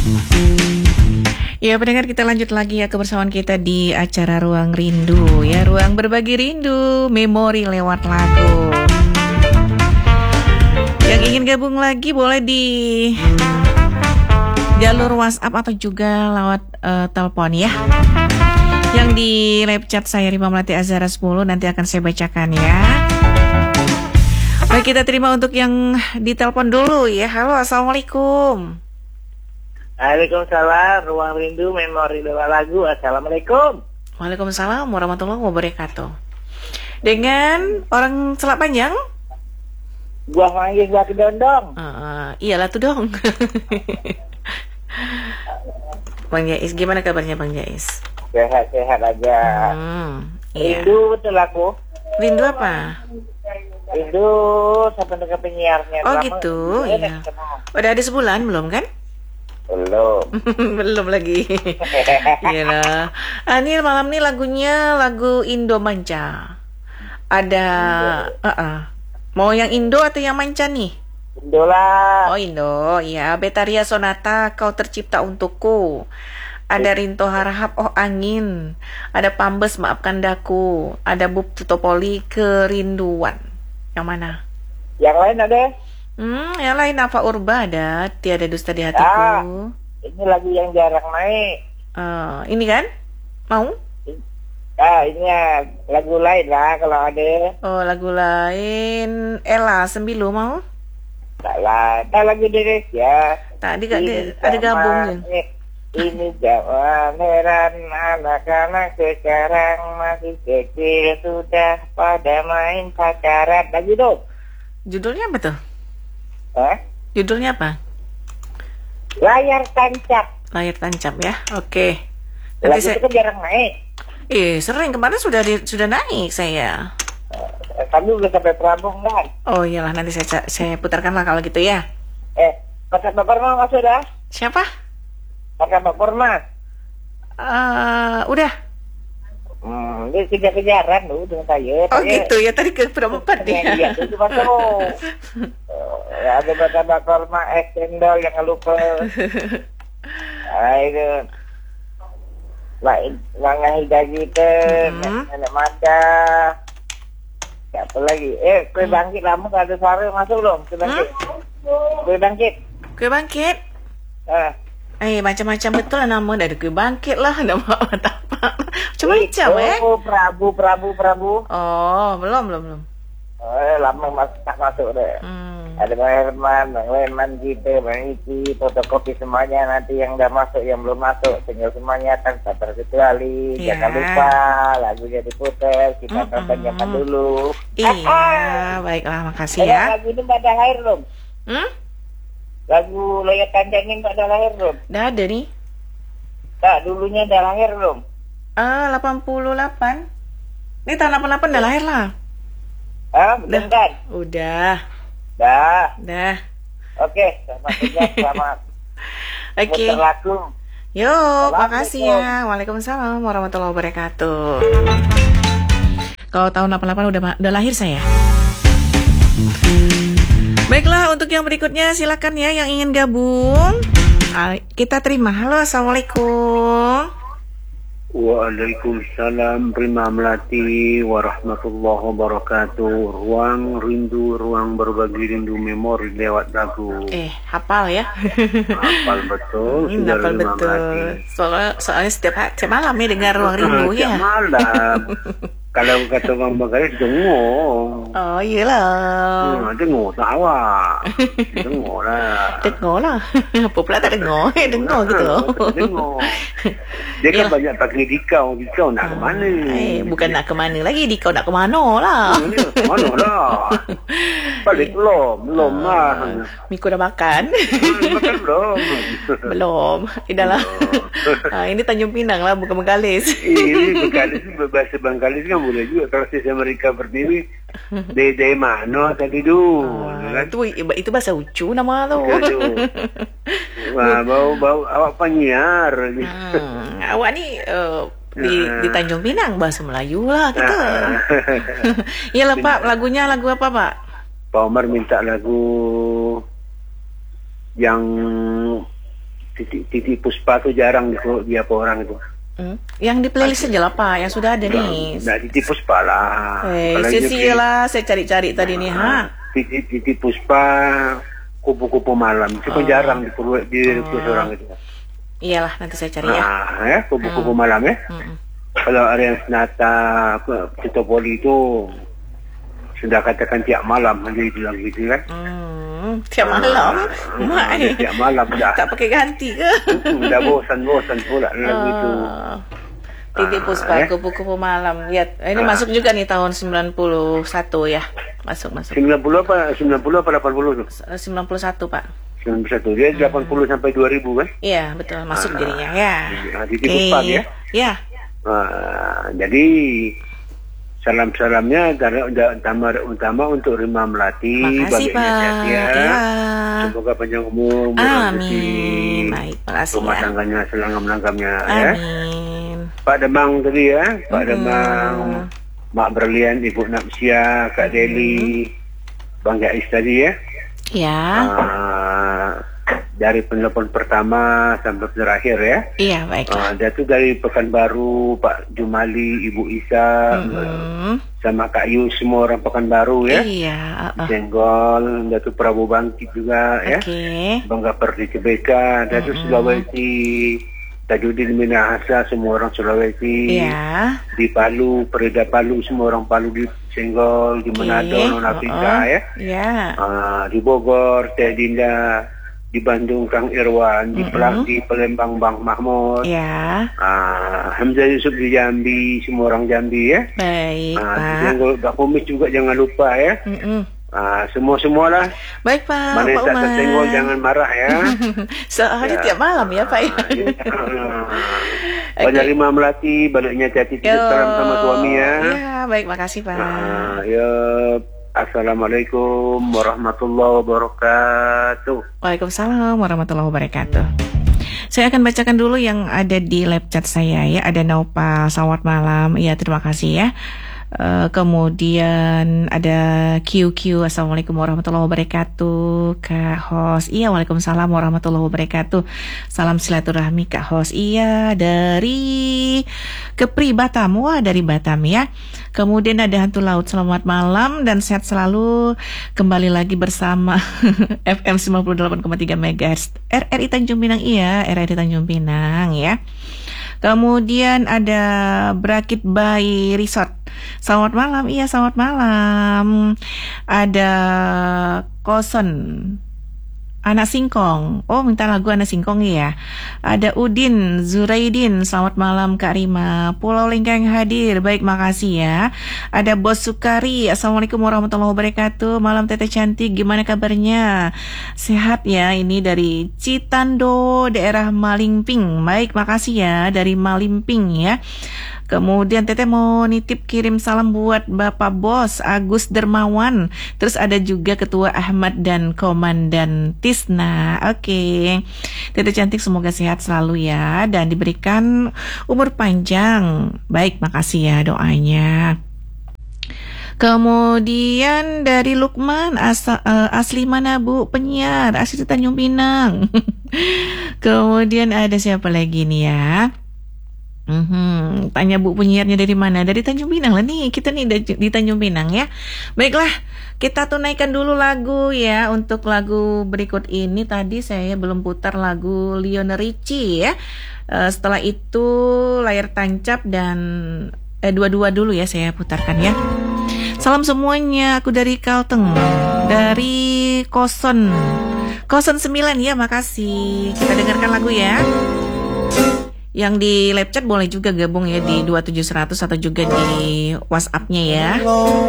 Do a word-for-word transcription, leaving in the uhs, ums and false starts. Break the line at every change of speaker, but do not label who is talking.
Ya pendengar, kita lanjut lagi ya kebersamaan kita di acara Ruang Rindu ya, ruang berbagi rindu, memori lewat lagu. Yang ingin gabung lagi boleh di jalur WhatsApp atau juga lewat uh, telepon ya. Yang di live chat saya Rima Melati Azhara sepuluh nanti akan saya bacakan ya. Baik, kita terima untuk yang ditelepon dulu ya. Halo, assalamualaikum.
Waalaikumsalam, Ruang Rindu, memori lewat lagu. Assalamualaikum.
Waalaikumsalam warahmatullahi wabarakatuh. Dengan orang Selat Panjang?
Gua manggil gua kedondong.
Uh, iyalah tuh dong. Bang Jais, gimana kabarnya Bang Jais?
Sehat-sehat aja.
Hmm, iya.
Rindu betul aku.
Rindu apa?
Rindu sampai dengan penyiarnya.
Oh gitu, iya. Udah ada sebulan belum kan?
Belum.
Belum lagi. Iya lah. Ah, ini malam nih lagunya lagu Indo Manca. Ada uh -uh. Mau yang Indo atau yang Manca nih?
Indo lah.
Oh Indo, iya. Betaria Sonata, Kau Tercipta Untukku. Ada Rinto Harahap, Oh Angin. Ada Pambes, Maafkan Daku. Ada Bub Tutopoli, Kerinduan. Yang mana?
Yang lain ada?
Hmm, yang lain Nafa Urba ada, Tiada Dusta di Hatiku.
Ah, ini lagu yang jarang naik.
Uh, ini kan? Mau?
Ah, ini ya, lagu lain lah kalau ada.
Oh, lagu lain Ella Sembilu mau?
Tak lah, tak lagu Indonesia.
Tadi gak ada, ada gabung.
Eh, ini zaman heran anak-anak sekarang masih kecil sudah pada main pacaran. Lagi dong.
Judulnya apa tuh?
Eh?
Judulnya apa?
Layar tancap.
Layar tancap ya. Oke. Nanti
Lagu
saya...
itu kan jarang naik.
Eh, sering kemarin sudah di, sudah naik saya.
Eh, kami udah sampai Perampung kan.
Oh iyalah, nanti saya saya putarkan lah kalau gitu ya.
Eh, Pakai Pak Purma nggak sudah?
Siapa?
Pakai Pak Purma.
Uh, udah.
Hmm, dia kejar-kejaran dulu dengan saya.
Oh
saya,
gitu ya, tadi ke berempat ya.
Iya, itu masuk. Ya, ada Pakai Pak Purma, es cendol, jangan lupa. Nah, itu. Lain, Langah Hida kita,
Mm-hmm.
Nenek Mada. Siapa lagi? Eh, Kue Bangkit lama gak ada suara masuk belum? Kue Bangkit. Hmm? Kue Bangkit.
Kue Bangkit.
Ah.
Eh, macam-macam betul lah nama. Ada Kue Bangkit lah, nama apa? Macam-macam eh.
Oh, Prabu, Prabu, Prabu.
Oh, belum, belum, belum.
Oh, lama mas, tak masuk deh.
Hmm.
Ada Bang Herman, Bang Leman kita, Bang Iki, fotokopi semuanya nanti yang udah masuk, yang belum masuk, tinggal semuanya tanpa terkecuali.
Yeah.
Jangan lupa lagunya diputar, kita
Mm-mm.
tonton zaman dulu.
Iya,
Ah,
baiklah, makasih
eh,
ya.
lagu ini nggak ada lahir belum?
Hmm?
Lagu Layar Tancap ini nggak ada lahir belum?
Udah ada nih.
Tak, dulunya ada lahir belum?
Ah, delapan puluh delapan. Ini tahun delapan puluh delapan udah lahir lah.
Ah, belum kan?
Udah.
Dah.
Dah.
Oke, selamat kerja, selamat.
Oke.
Putar lagu.
Yo, makasih ya. Waalaikumsalam warahmatullahi wabarakatuh. Kalau tahun delapan puluh delapan udah udah lahir saya. Baiklah, untuk yang berikutnya silakan ya yang ingin gabung. Kita terima. Halo, assalamualaikum.
Waalaikumsalam, Rima Melati warahmatullahi wabarakatuh. Ruang rindu, ruang berbagi rindu, memori lewat lagu.
Eh, hafal ya?
Hafal betul.
Hmm, hafal betul. Soalnya, soalnya setiap, setiap malam ya dengar ruang rindu ya.
Setiap malam. Kalau kata Bang Bagaris, dengar.
Oh iyalah.
Hmm, dengar tak awak. Dengar lah.
Dengar lah. Apa pula tak dengar? Eh, dengar gitu.
Dengar. Dia kan banyak pakai dikau. Dikau nak ke mana?
Eh, bukan nak ke mana lagi. Dikau nak ke mana lah.
Ke mana lah? Balik belum? Belum lah.
Miko dah makan?
Makan belum?
Belum. Eh, dah lah. Ah, ini Tanjung Pinang lah, bukan Bengkalis.
Ini Bengkalis, bahasa Bengkalis kan boleh juga. Kalau saya mereka berdiri, dari, dari mana tadi tu?
Ah, itu, itu bahasa Ucu nama tu.
Wah, bau, bau awak penyiar.
Hmm, awak ni uh, di, di Tanjung Pinang, bahasa Melayu lah kita. Iyalah Pak, lagunya lagu apa Pak?
Pak Omar minta lagu yang Titi, Titi Puspa tuh jarang di dia apa orang itu.
Hmm? Yang di playlist aja lah Pak, yang sudah ada nih.
Nah, Titi Puspa lah.
Hei, Sisi lah, saya cari-cari tadi nih, ha?
Titi, Titi Puspa, kupu-kupu malam. Itu kan
Oh.
jarang di di request
Oh.
orang itu.
Iyalah, nanti saya cari ya.
Nah, ya, kupu-kupu malam ya.
Mm-mm.
Kalau Aryan Senata, Titopoli itu sudah katakan tiap malam dia bilang gitu kan.
Hmm, tiap malam, mak
Ah,
eh.
tiap malam dah.
Tak pakai ganti ke?
Udah bosan-bosan pula lagu itu.
Oh. Titi
Ah,
Puspa,
eh.
kupu-kupu malam. Lihat, ini masuk juga nih tahun sembilan puluh satu ya. Masuk, masuk.
sembilan puluh apa? sembilan puluh apa delapan puluh tuh?
sembilan puluh satu Pak.
sembilan puluh satu. Dia delapan puluh sampai dua ribu kan?
Iya, betul. Masuk
Ah,
jadinya ya.
ah, Titi Puspa ya.
Ya.
Ah, jadi salam-salamnya dari utama utama untuk Rima Melati,
Makasih
bagiannya
Pak.
sehat ya.
Ya.
Semoga panjang umur, murah
Amin.
rezeki,
Baik, makasih
rumah
ya.
tangganya selanggam-langgamnya ya.
Amin.
Pak Demang tadi ya, Pak
Hmm.
Demang, Mak Berlian, Ibu Napsia, Kak Deli, Bang Jais tadi ya.
Ya.
Ah, dari penelpon pertama sampai terakhir ya.
Iya, baiklah.
Ah, dia tuh dari Pekanbaru, Pak Jumali, Ibu Isa,
Mm-mm.
sama Kak Yus, semua orang Pekanbaru ya.
Iya, uh-uh.
Senggol, dia tuh Prabu Bangkit juga ya.
Oke.
Bang Gapar di Cebeka, dia tuh Sulawesi, Tajudin Minahasa, semua orang Sulawesi.
Iya.
Di Palu, Pereda Palu, semua orang Palu di Senggol, di Manado,
Oke.
Nona Afrika
Uh-uh.
ya.
Iya.
Ah, di Bogor, Teh Dinda, di Bandung Kang Irwan, di Pelang, di Palembang Bang Mahmud,
Iya.
ah, Hamzah Yusuf di Jambi, semua orang Jambi ya.
Baik,
Ah, di
Pak.
Senggol, Mbak Kumis juga jangan lupa ya.
Mm-mm.
Ah, semua-semualah.
Baik, Pak.
Mana
Pak
yang tak
Umar.
tersenggol jangan marah ya.
Sehari
Ya.
tiap malam ya, Pak. ya?
Ah, ya. Banyak Rima Melati, baliknya Cati titip
Yo.
salam sama suami ya.
Ya, baik, makasih, Pak.
Ah, ya. Assalamualaikum warahmatullahi wabarakatuh.
Waalaikumsalam warahmatullahi wabarakatuh. Saya akan bacakan dulu yang ada di live chat saya ya. Ada Naupal, selamat malam. Iya, terima kasih ya. Uh, kemudian ada Q Q, assalamualaikum warahmatullahi wabarakatuh. Kak Hos, iya waalaikumsalam warahmatullahi wabarakatuh. Salam silaturahmi Kak Hos. Iya, dari Kepri Batam. Wah, dari Batam ya. Kemudian ada Hantu Laut, selamat malam dan sehat selalu. Kembali lagi bersama F M sembilan puluh delapan koma tiga megahertz R R I Tanjung Pinang. Iya, R R I Tanjung Pinang ya. Kemudian ada Brakit by Resort. Selamat malam, iya selamat malam. Ada Koson, Anak Singkong. Oh, minta lagu Anak Singkong ya. Ada Udin Zuraidin. Selamat malam Kak Rima. Pulau Lengkeng hadir. Baik, makasih ya. Ada Bos Sukari. Assalamualaikum warahmatullahi wabarakatuh. Malam Teteh cantik. Gimana kabarnya? Sehat ya. Ini dari Citando, daerah Malimping. Baik, makasih ya. Dari Malimping ya. Kemudian Teteh mau nitip kirim salam buat Bapak Bos Agus Dermawan. Terus ada juga Ketua Ahmad dan Komandan Tisna. Oke, Teteh cantik semoga sehat selalu ya dan diberikan umur panjang. Baik, makasih ya doanya. Kemudian dari Lukman, asa, uh, asli mana Bu? Penyiar, asli Tanjung Pinang. Kemudian ada siapa lagi nih ya? Hmm, tanya Bu penyiarnya dari mana? Dari Tanjung Pinang lah nih. Kita nih di Tanjung Pinang ya. Baiklah, kita tunaikan dulu lagu ya. Untuk lagu berikut ini tadi saya belum putar lagu Lionel Richie ya. Uh, setelah itu Layar Tancap dan eh, dua-dua dulu ya saya putarkan ya. Salam semuanya, aku dari Kalteng, dari Koson Koson sembilan ya, makasih. Kita dengarkan lagu ya. Yang di live chat boleh juga gabung ya di dua tujuh seratus atau juga di WhatsApp-nya ya.